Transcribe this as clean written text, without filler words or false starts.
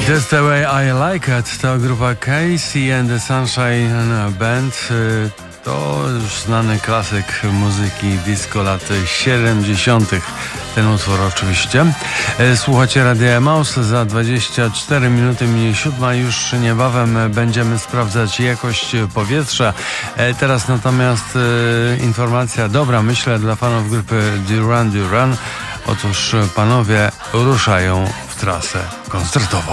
Just the way I like it to grupa Casey and the Sunshine Band. To już znany klasyk muzyki disco lat 70. Ten utwór oczywiście. Słuchacie Radia Emaus, za 24 minuty mniej 7. Już niebawem będziemy sprawdzać jakość powietrza. Teraz natomiast informacja dobra, myślę, dla fanów grupy Duran Duran. Otóż panowie ruszają w trasę koncertową.